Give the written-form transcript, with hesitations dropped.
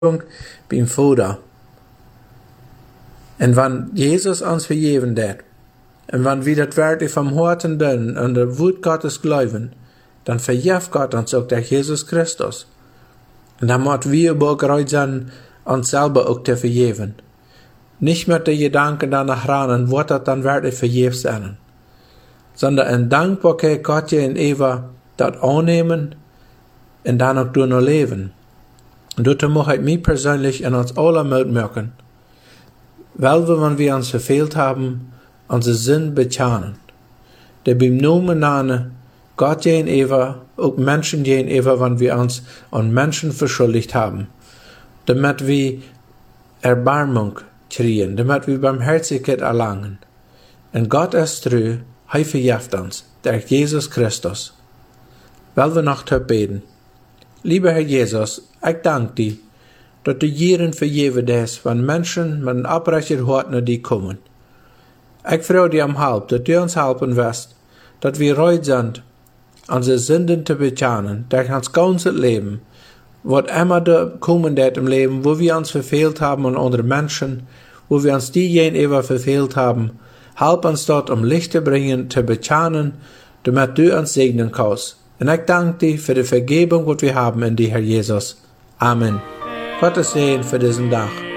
beim Vater. En wann Jesus uns vergeben dat, en wann wir das wirklich vom Herzen tun und der Wut Gottes glauben, dann vergibt Gott uns auch durch Jesus Christus. Und dann müssen wir auch bereit sein, uns selber auch zu vergeben. Nicht mit den Gedanken danach ran, wird das dann wirklich vergeben sein, sondern in Dankbarkeit Gott gegenüber das annehmen und dann auch durch noch leben. Und dazu möchte ich mich persönlich in uns alle Mut machen, weil wir, wenn wir uns verfehlt haben, unsere Sinn bekennen. Der beim Namen nennen, Gott gegenüber, auch Menschen gegenüber, wenn wir uns an Menschen verschuldigt haben, damit wir Erbarmung kriegen, damit wir Barmherzigkeit erlangen. Und Gott ist treu, er vergibt uns, durch Jesus Christus. Weil wir noch beten. Lieber Herr Jesus, ich danke dir, dass du jeden vergeben hast, wenn Menschen mit einem abrechten Hort nach dir kommen. Ich freue dich am Halb, dass du uns helfen wirst, dass wir reut sind, unsere Sünden zu bekennen, durch uns ganzes Leben, was immer da kommen wird im Leben, wo wir uns verfehlt haben an andere Menschen, wo wir uns die gegenüber verfehlt haben, help uns dort, Licht zu bringen, zu bekennen, damit du uns segnen kannst. Und ich danke dir für die Vergebung, die wir haben in dir, Herr Jesus. Amen. Gottes Segen für diesen Tag.